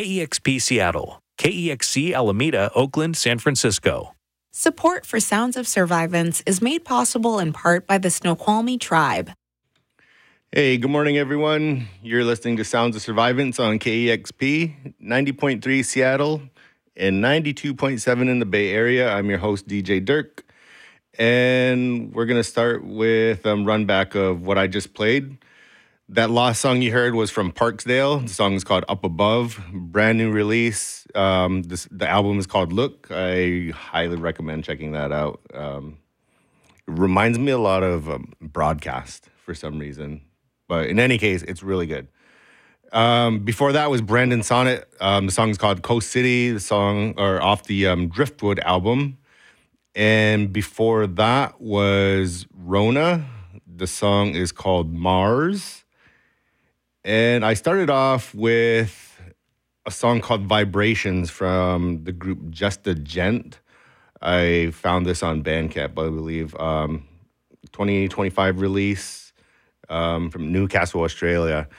KEXP Seattle, KEXC Alameda, Oakland, San Francisco. Support for Sounds of Survivance is made possible in part by the Snoqualmie Tribe. Hey, good morning, everyone. You're listening to Sounds of Survivance on KEXP, 90.3 Seattle and 92.7 in the Bay Area. I'm your host, DJ Dirk, and we're going to start with a run back of what I just played. That last song you heard was from Parksdale. The song is called Up Above, brand new release. The album is called Look. I highly recommend checking that out. It reminds me a lot of Broadcast for some reason. But in any case, it's really good. Before that was Brandon Sonnet. The song is called Coast City, the song or off the Driftwood album. And before that was Rona. The song is called Mars. And I started off with a song called Vibrations from the group Just a Gent. I found this on Bandcamp, I believe. 2025 release from Newcastle, Australia.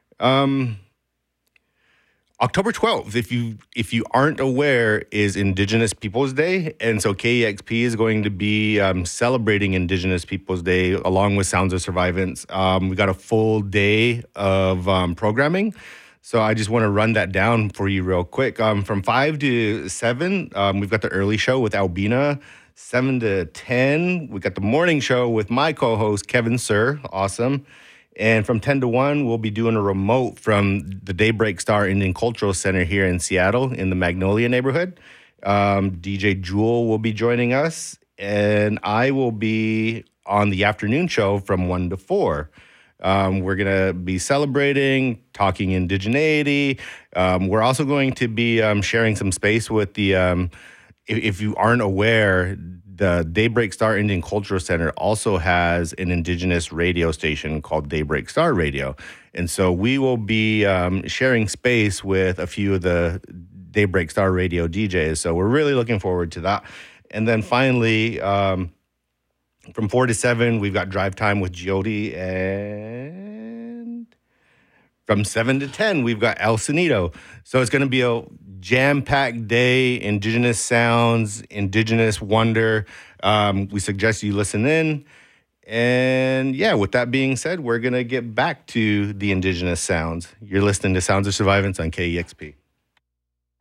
October 12th, if you aren't aware, is Indigenous Peoples Day. And so KEXP is going to be celebrating Indigenous Peoples Day along with Sounds of Survivance. We got a full day of programming. So I just want to run that down for you real quick. From 5 to 7, we've got the early show with Albina. 7 to 10, we got the morning show with my co-host, Kevin Sir. Awesome. And from 10 to 1, we'll be doing a remote from the Daybreak Star Indian Cultural Center here in Seattle in the Magnolia neighborhood. DJ Jewel will be joining us, and I will be on the afternoon show from 1 to 4. We're going to be celebrating, talking indigeneity. We're also going to be sharing some space with the, if you aren't aware, the Daybreak Star Indian Cultural Center also has an Indigenous radio station called Daybreak Star Radio. And so we will be sharing space with a few of the Daybreak Star Radio DJs. So we're really looking forward to that. And then finally, from 4 to 7, we've got Drive Time with Jody. And from 7 to 10, we've got El Sonido. So it's going to be a jam-packed day, Indigenous sounds, Indigenous wonder. We suggest you listen in. And yeah, with that being said, we're going to get back to the Indigenous sounds. You're listening to Sounds of Survivance on KEXP.